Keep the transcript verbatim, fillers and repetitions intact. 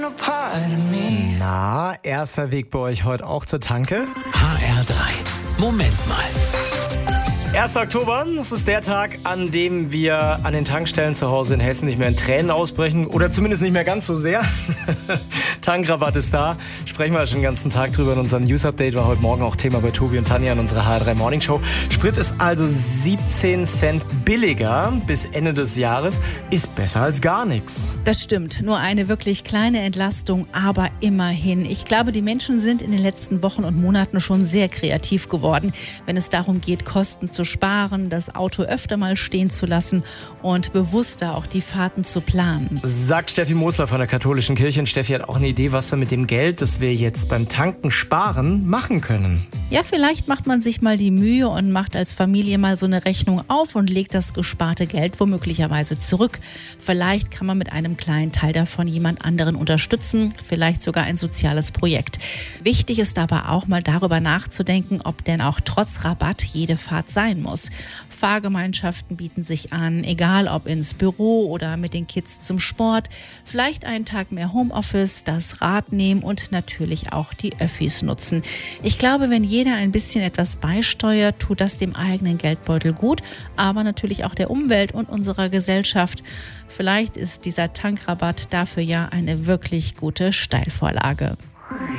Na, erster Weg bei euch heute auch zur Tanke? H R drei. Moment mal. erster Oktober, das ist der Tag, an dem wir an den Tankstellen zu Hause in Hessen nicht mehr in Tränen ausbrechen oder zumindest nicht mehr ganz so sehr. Tankrabatt ist da, sprechen wir schon den ganzen Tag drüber in unserem News-Update, war heute Morgen auch Thema bei Tobi und Tanja in unserer H R drei Morning Show. Sprit ist also siebzehn Cent billiger bis Ende des Jahres, ist besser als gar nichts. Das stimmt, nur eine wirklich kleine Entlastung, aber immerhin. Ich glaube, die Menschen sind in den letzten Wochen und Monaten schon sehr kreativ geworden, wenn es darum geht, Kosten zu sparen, das Auto öfter mal stehen zu lassen und bewusster auch die Fahrten zu planen. Sagt Steffi Mosler von der Katholischen Kirche. Und Steffi hat auch eine Idee, was wir mit dem Geld, das wir jetzt beim Tanken sparen, machen können. Ja, vielleicht macht man sich mal die Mühe und macht als Familie mal so eine Rechnung auf und legt das gesparte Geld womöglicherweise zurück. Vielleicht kann man mit einem kleinen Teil davon jemand anderen unterstützen, vielleicht sogar ein soziales Projekt. Wichtig ist aber auch mal darüber nachzudenken, ob denn auch trotz Rabatt jede Fahrt sein muss. Fahrgemeinschaften bieten sich an, egal ob ins Büro oder mit den Kids zum Sport. Vielleicht einen Tag mehr Homeoffice, das Rad nehmen und natürlich auch die Öffis nutzen. Ich glaube, wenn jeder ein bisschen etwas beisteuert, tut das dem eigenen Geldbeutel gut, aber natürlich auch der Umwelt und unserer Gesellschaft. Vielleicht ist dieser Tankrabatt dafür ja eine wirklich gute Steilvorlage.